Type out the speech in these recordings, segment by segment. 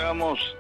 escuchábamos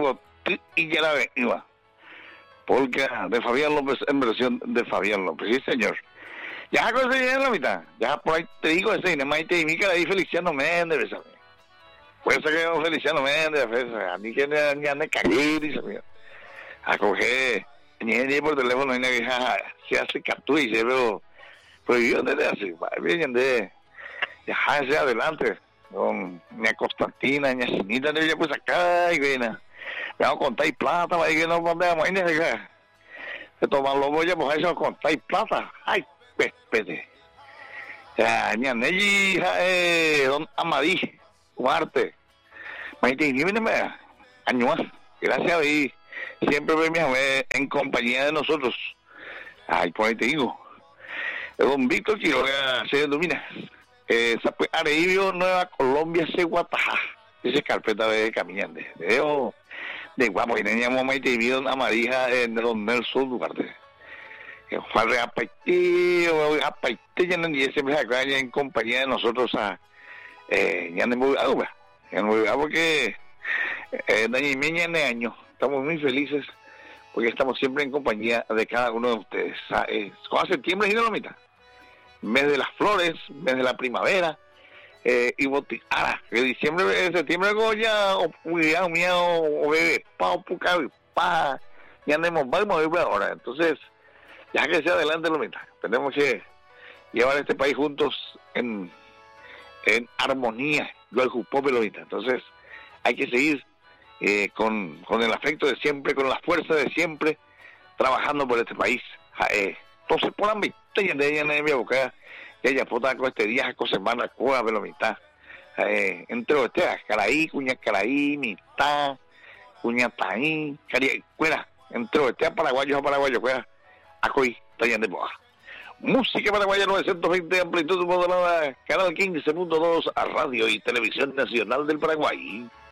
y ya la iba. Polka de Fabián López en versión de Fabián López, sí señor. Ya conseguí en la mitad, ya por ahí te digo ese, y más te imica ahí Feliciano Méndez, ¿sabes? Pues que yo Feliciano Méndez, a mí que me ande cagué, dice mío. A coger, ni por teléfono, y se hace captura y se veo prohibido desde así, bien de dejarse adelante. Con ña Constantina, ña Cinita, ya pues acá, y ven, me vamos a contar plata, para que no podemos ir, se toman los bollos, pues eso contar plata, ay, pespete. Ya, ña Nelly, don Amadí, Marte, maite, ni viene, años, gracias a Dios, siempre me en compañía de nosotros. Ay, por ahí te digo, don Víctor Quiroga se domina. Areibio, Nueva Colombia, Seguatajá. Esa carpeta de caminante. Veo de guapo, y teníamos maite y don Amadija en don Nelson Duarte. Juan Reapaití, ya no ni siempre acá en compañía de nosotros ya no hemos olvidado, ya no hemos olvidado porque de año estamos muy felices porque estamos siempre en compañía de cada uno de ustedes. Con septiembre y no la mitad. Mes de las flores, mes de la primavera, y boticara, que diciembre, septiembre, ya, o miedo, o bebé, o puca, pa, ya andemos, vamos a ver ahora. Entonces, ya que sea adelante lo mitad, tenemos que llevar este país juntos en armonía, yo al Jupope lo mitad. Entonces, hay que seguir con el afecto de siempre, con la fuerza de siempre, trabajando por este país. Entonces, por la y de ella en mi boca, ella puta con este día, con semana, cueva, pero mitad. Entre ustedes, caraí, cuña caraí, mitad, cuña taín, caría, cuera, entre ustedes, paraguayos a paraguayos, cuera, acoy, tallan de boa. Música paraguaya 920, amplitud modulada, canal 15.2, a Radio y Televisión Nacional del Paraguay.